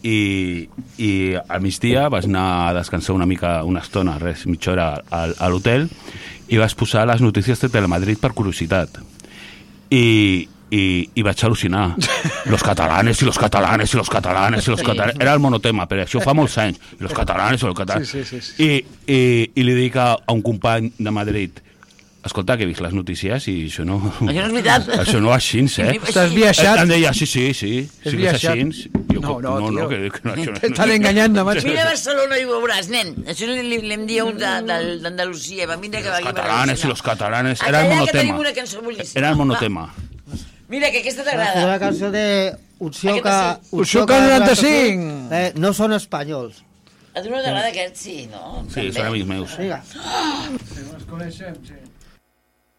i al migdia vas anar a descansar una estona, mitja hora a l'hotel, i vas posar les notícies de Telemadrid per curiositat. I vaig al·lucinar. Los catalanes i los catalanes i los catalanes i los catalanes. Era el monotema, però això fa molts anys. Los catalanes i los catalanes. I li dic a un company de Madrid, escolta, que he vist les notícies i això no... Això no és veritat. Això no va així, Estàs viaixat? Em deia, sí, si és així. No, tio. T'estan enganyant, macho. Mira Barcelona i ho veuràs, nen. Això l'hem dit a un d'Andalusia. Mira que va aquí. Los catalanes i los catalanes. Era el Allà que monotema. tenim una cançó boníssima. Era el monotema. Mira, que aquesta La t'agrada. cançó de Uxioca 95. No són espanyols. A tu no t'agrada aquest? Sí, no? Sí, són amics meus. Vinga. Els coneixem, sí.